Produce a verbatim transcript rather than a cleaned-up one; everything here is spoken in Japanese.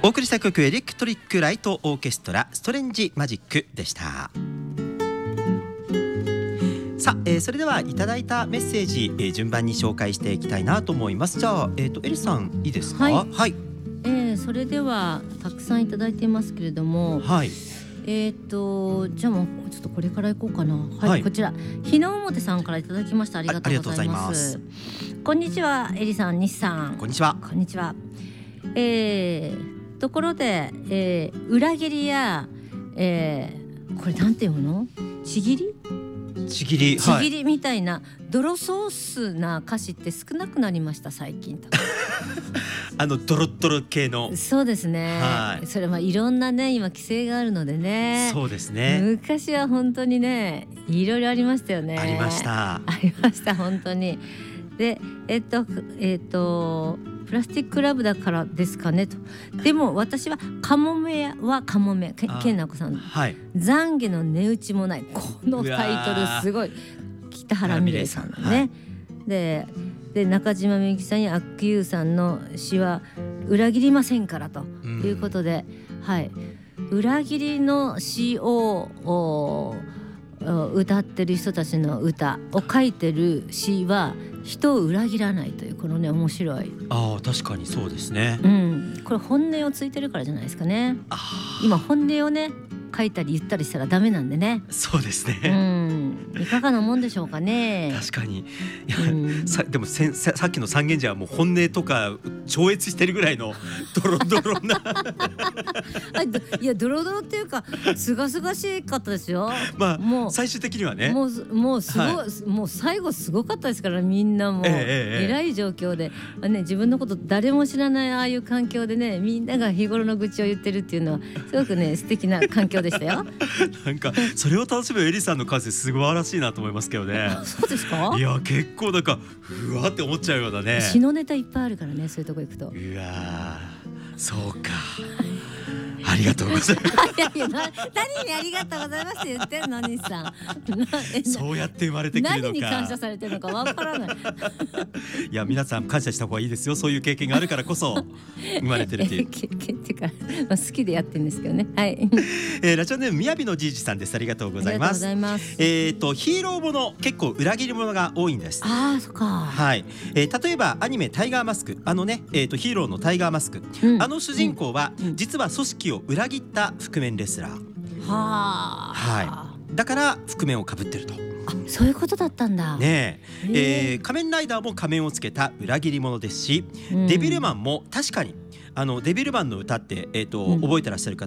お送りした曲エレクトリックライトオーケストラストレンジマジックでした。さあ、えー、それではいただいたメッセージ、えー、順番に紹介していきたいなと思います。じゃあ、えーと、エリさんいいですか？ はい、 はい、 えー、それではたくさんいただいていますけれども、 はい、 えーとじゃあもうちょっとこれからいこうかな。はい、 はい、 こちら日の表さんからいただきました。ありがとうございます。こんにちは、エリさん、西さん。 こんにちは。 こんにちは。えー、ところで、えー、裏切りや、えー、これなんていうの？ちぎり？ ちぎり、 ちぎりみたいな、はい、泥ソースな歌詞って少なくなりました最近とあのドロッドロ系の。 そうですね、 はい、 それはいろんなね今規制があるのでね。 そうですね。 昔は本当にねいろいろありましたよね。 ありましたありました本当に。でえっとえっとプラスティックラブだからですかねと。でも私はカモメはカモメ、健直子さん、はい、懺悔の値打ちもないこのタイトルすごい。北原美玲さんのね、はい、で, で中島みゆきさんやアックユーさんの詩は裏切りませんからということで、うん、はい、裏切りの詩を歌ってる人たちの歌を書いてる詩は人を裏切らないというこのね面白い。 ああ確かにそうですね、 うん、これ本音をついてるからじゃないですかね。あ今本音をね書いたり言ったりしたらダメなんでね。 そうですね、 うん、いかがなもんでしょうかね。 確かにいや、うん、さでもせん さ, さっきの三軒茶はもう本音とか超越してるぐらいのドロドロなあいやドロドロっていうかすがすがしかったですよ。 まあもう最終的にはねもうもうすごい、はい、もう最後すごかったですからみんなもう、ええ、偉い状況で、ね、自分のこと誰も知らないああいう環境でねみんなが日頃の愚痴を言ってるっていうのはすごくね素敵な環境でしたよなんかそれを楽しむエリさんの数すごいらしいなと思いますけどね。 そうですか？ いや結構なんかうわって思っちゃうようなね。 詩のネタいっぱいあるからねそういうとこ行くと。 うわそうかありがとうございますいやいやな何にありがとうございますって言ってんの西さんそうやって生まれてくるのか何に感謝されてるのかわからないいや皆さん感謝した方がいいですよ。そういう経験があるからこそ生まれてるっていう経験っていうか、まあ、好きでやってるんですけどね。はい、 えー、ラジオネームみやびのじいじさんです。ありがとうございます。 ますえーとヒーローもの結構裏切り者が多いんです。 あーそっか、 はい、えー、例えばアニメタイガーマスクあのね、えー、とヒーローのタイガーマスク、うん、あの主人公は、うん、実は組織を裏切った覆面レスラー、はあ、はい、だから覆面をかぶってると。 あそういうことだったんだねええー、仮面ライダーも仮面をつけた裏切り者ですし、うん、デビルマンも確かにあのデビルマンの歌って、えーとうん、覚えてらっしゃる方